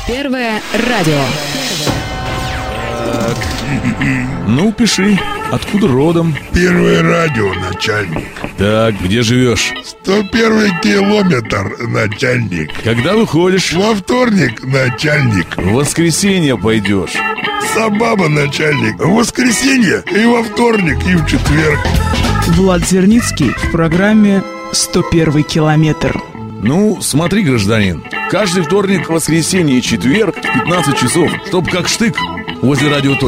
Первое радио. Ну, пиши. Откуда родом? Первое радио, начальник. Так, где живешь? 101 километр, начальник. Когда выходишь? Во вторник, начальник. В воскресенье пойдешь. Сабаба, начальник. В воскресенье и во вторник, и в четверг. Влад Зерницкий в программе «101 километр». Ну, смотри, гражданин, каждый вторник, воскресенье и четверг в 15 часов, чтоб как штык возле радио.